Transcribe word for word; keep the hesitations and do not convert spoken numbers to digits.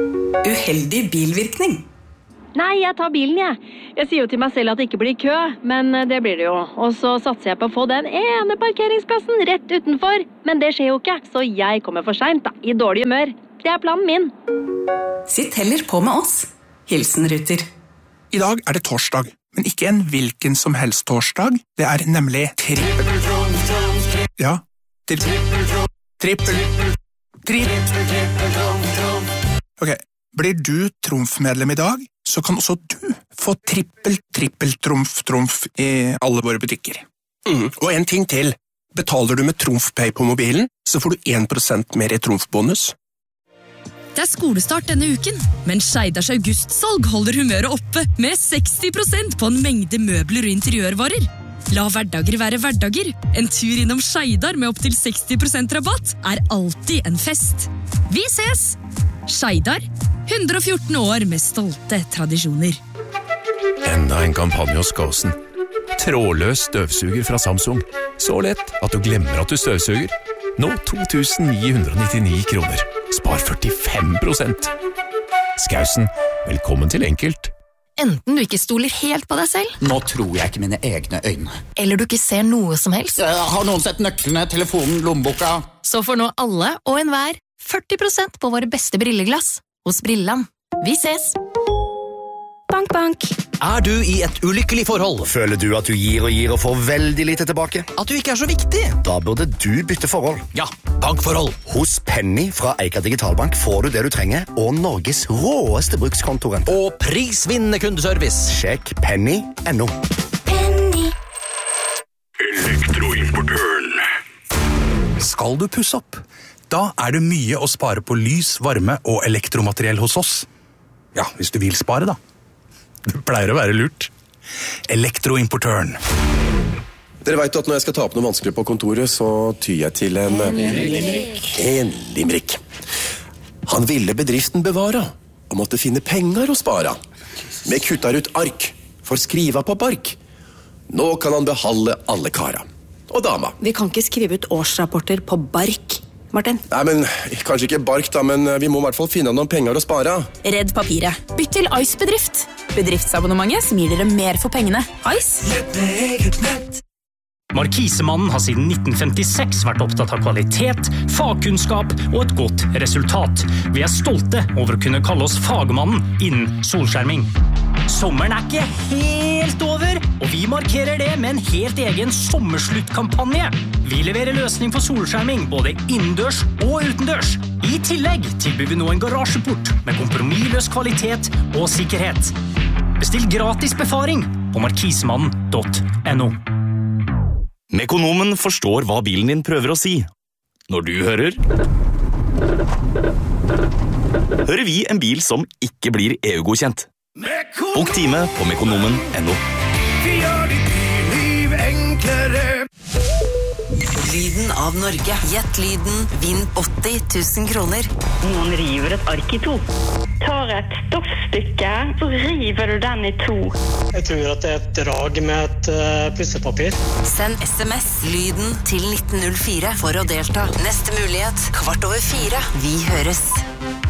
Uheldig bilvirkning. Nei, jeg tar bilen, jeg. Jeg sier jo til meg selv at det ikke blir kø, men det blir det jo. Og så satser jeg på å få den ene parkeringsplassen rett utenfor. Men det skjer jo ikke, så jeg kommer for sent da, i dårlig humør. Det er planen min. Sitt heller på med oss. Hilsen Ruter. I dag er det torsdag, men ikke en hvilken som helst torsdag. Det er nemlig trippel. Ja, trippel. Trippel. Trippel. Ok, blir du trumfmedlem i dag, så kan også du få trippel, trippel, trumf, trumf i alle våre butikker. Mm. Og en ting til. Betaler du med TrumfPay på mobilen, så får du en prosent mer i trumfbonus. Det er skolestart denne uken, men Skeidars augustsalg holder humøret oppe med seksti prosent på en mengde møbler og interiørvarer. La hverdager være hverdager. En tur innom Skeidar med opp til seksti prosent rabatt er alltid en fest. Vi ses! Skeidar, hundre og fjorten år med stolte tradisjoner. Enda en kampanje hos Gåsen. Trådløs støvsuger fra Samsung. Så lett at du glemmer at du støvsuger. Nå to tusen ni hundre nittini kroner. Spar førtifem prosent. Skausen, velkommen til enkelt. Enten du ikke stoler helt på deg selv. Nå tror jeg ikke mine egne øyne. Eller du ikke ser noe som helst. Har noen sett nøklene, telefonen, lommeboka? Så får nå alle og enhver førti prosent på våre beste brilleglass hos Brilland. Vi ses! Bank, bank. Er du i et ulykkelig forhold? Føler du at du gir og gir og får veldig lite tilbake? At du ikke er så viktig? Da burde du bytte forhold. Ja, bankforhold. Hos Penny fra Eika Digitalbank får du det du trenger, og Norges råeste brukskontorent. Og prisvinnende kundeservice. Sjekk penny punktum no. Penny. Elektroimportøren. Skal du pusse opp? Da er det mye å spare på lys, varme og elektromateriell hos oss. Ja, hvis du vil spare da. Det pleier å være lurt. Elektroimportøren. Dere vet at når jeg skal ta opp noe vanskelig på kontoret, så tyr jeg til en... En limerick. En limerick. Han ville bedriften bevare, og måtte finne penger å spare. Med kuttar ut ark, for skriva på bark. Nå kan han behalde alle kara. Og dama. Vi kan ikke skrive ut årsrapporter på bark. Martin? Nei, men kanskje ikke bark da, men vi må i hvert fall finne noen penger å spare. Redd papiret. Bytt til Ice Bedrift. Bedriftsabonnementet som gir dere mer for pengene. Ice? Lett med eget nett. Markisemannen har siden nitten femtiseks vært opptatt av kvalitet, fagkunnskap og et godt resultat. Vi er stolte over å kunne kalle oss fagmannen innen solskjerming. Sommeren er ikke helt over, og vi markerer det med en helt egen sommersluttkampanje. Vi leverer løsning for solskjerming både innendørs og utendørs. I tillegg tilbyr vi nå en garasjeport med kompromissløs kvalitet og sikkerhet. Bestill gratis befaring på markisemannen punktum no. Mekonomen forstår hva bilen din prøver å si. Når du hører... Hører vi en bil som ikke blir E U-godkjent. Bok time på mekonomen punktum no. Vi gjør ditt liv enklere. Lyden av Norge. Gjett lyden. Vinn åtti tusen kroner. Noen river et ark i to. Tar et stoffstykke, så river du den i to. Jeg tror at det er et drag med et uh, pussepapir. Send sms lyden til nitten null fire for å delta. Neste mulighet, kvart over fire. Vi høres.